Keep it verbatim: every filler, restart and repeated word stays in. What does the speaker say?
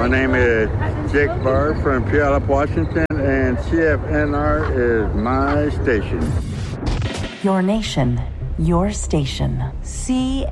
My name is Jake Barr from Puyallup, Washington, and C F N R is my station. Your nation, your station. C